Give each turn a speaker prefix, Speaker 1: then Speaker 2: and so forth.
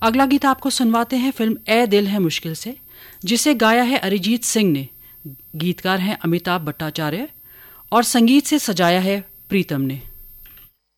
Speaker 1: अगला गीत आपको सुनवाते हैं फिल्म ए दिल है मुश्किल से, जिसे गाया है अरिजीत सिंह ने। गीतकार हैं अमिताभ भट्टाचार्य और संगीत से सजाया है प्रीतम ने।